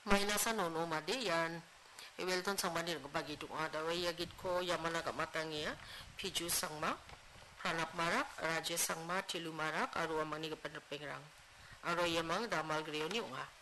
Mainasan nono madi yan. Iwelton sang manir bagi doa dawa yagit ko yamana ka matangia piju sangma pranap marak raja sangma tilu marak aru amang ni ka penerpengrang aro yamang damal griyo ni unga